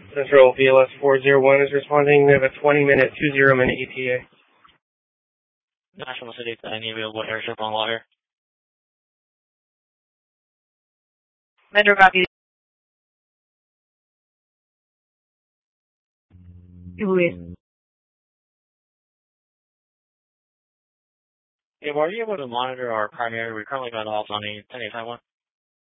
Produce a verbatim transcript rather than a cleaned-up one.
Central B L S four zero one is responding. They have a twenty minute, two zero minute E T A. National City, any available airship on water? Metro copy. Luis. Yeah, well, are you able to monitor our primary? We currently got off on a ten eight five one.